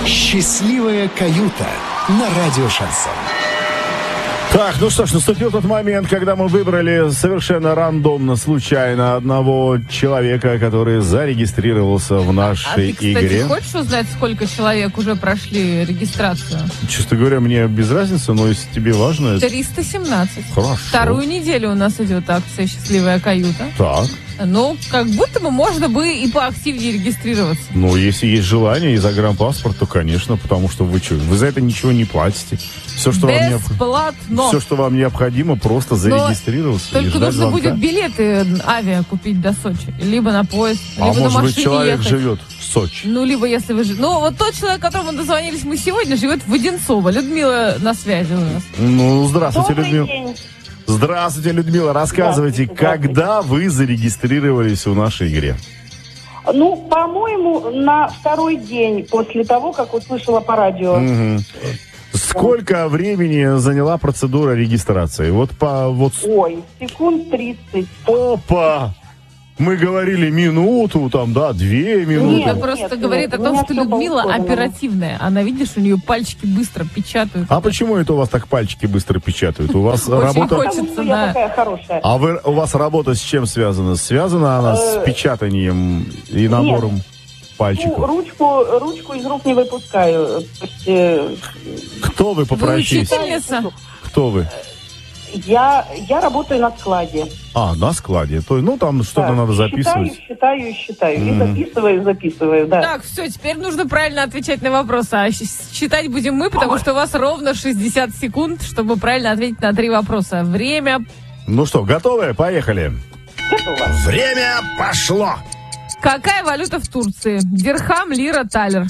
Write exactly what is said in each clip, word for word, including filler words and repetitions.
Счастливая каюта на радио Шансон. Так, ну что ж, наступил тот момент, когда мы выбрали совершенно рандомно, случайно одного человека, который зарегистрировался в нашей а ты, кстати, игре. Хочешь узнать, сколько человек уже прошли регистрацию? Честно говоря, мне без разницы, но если тебе важно... триста семнадцать. Хорошо. Вторую неделю у нас идет акция «Счастливая каюта». Так. Ну, как будто бы можно бы и поактивнее регистрироваться. Ну, если есть желание и загранпаспорт, то, конечно, потому что вы что, вы за это ничего не платите. Все, что, вам, необ... Все, что вам необходимо, просто зарегистрироваться. Но только нужно звонка. будет билеты авиа купить до Сочи. Либо на поезд, а либо может на машине быть, человек ехать. живет в Сочи. Ну, либо если вы... Ну, вот тот человек, которому дозвонились мы сегодня, живет в Одинцово. Людмила на связи у нас. Ну, здравствуйте, Добрый Людмила. день. Здравствуйте, Людмила. Рассказывайте, Здравствуйте, здравствуйте. когда вы зарегистрировались в нашей игре? Ну, по-моему, на второй день после того, как услышала по радио. Угу. Сколько времени заняла процедура регистрации? Вот по... Вот... Ой, секунд тридцать. Опа! Мы говорили минуту, там, да, две минуты. Нет, это нет, просто нет, говорит нет, о том, у меня что всё Людмила по-ускоренному. оперативная. Она, видишь, у нее пальчики быстро печатают. А почему это у вас так пальчики быстро печатают? У вас Очень работа... хочется. Потому что я да. такая хорошая. А вы, у вас работа с чем связана? Связана она с Э, печатанием и набором Ну, пальчиков? ручку, ручку из рук не выпускаю. То есть, э, Кто вы по Вы профессии? учительница? Кто вы? я, я работаю на складе. А, на складе. То, ну, там что-то Да, надо записывать. Считаю, считаю, считаю. И Мгм. записываю, записываю, да. Так, все, теперь нужно правильно отвечать на вопросы. А щ- считать будем мы, потому что у вас ровно шестьдесят секунд, чтобы правильно ответить на три вопроса. Время... Ну что, готовы? Поехали. Готово. Время пошло. Какая валюта в Турции? Дирхам, лира, талер.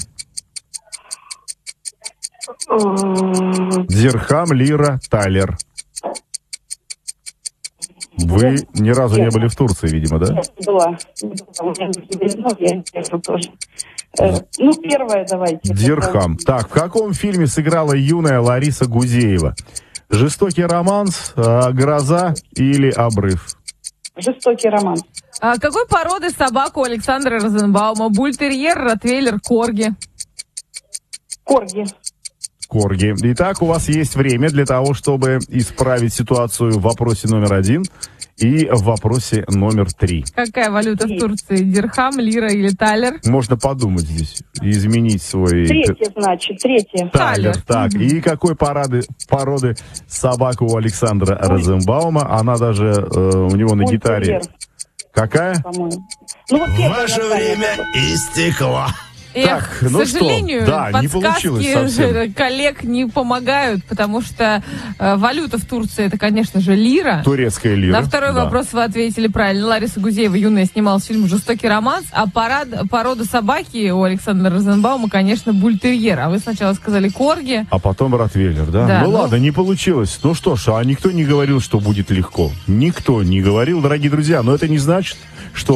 М, Дирхам, лира, талер. Вы ни разу не были в Турции, видимо, да? Нет, была. У меня ну, я не знаю, тоже. Э, Ну, первое давайте. Дирхам. Так, в каком фильме сыграла юная Лариса Гузеева? Жестокий романс, а, гроза или обрыв? Жестокий роман. А какой породы собака у Александра Розенбаума? Бультерьер, ротвейлер, корги. Корги. Корги. Итак, у вас есть время для того, чтобы исправить ситуацию в вопросе номер один и в вопросе номер три. Какая валюта в Три. Турции? Дирхам, лира или талер? Можно подумать здесь, изменить свой... Третье, значит, третье. Талер. Талер. Так, и какой породы, породы собака у Александра Розенбаума? Она даже э, у него на гитаре. Бультерьер, Какая? по-моему. Ну, вот первое Ваше название. время истекло. Эх, Так, к ну что, сожалению, да, не подсказки получилось совсем. же коллег не помогают, потому что э, валюта в Турции это, конечно же, лира. Турецкая лира. На второй да. вопрос вы ответили правильно. Лариса Гузеева, юная, снималась в фильме «Жестокий романс», а парад, порода собаки у Александра Розенбаума, конечно, бультерьер. А вы сначала сказали корги. А потом ротвейлер, да? Да, ну, ну- ладно, не получилось. Ну что ж, а никто не говорил, что будет легко. Никто не говорил, дорогие друзья. Но это не значит, что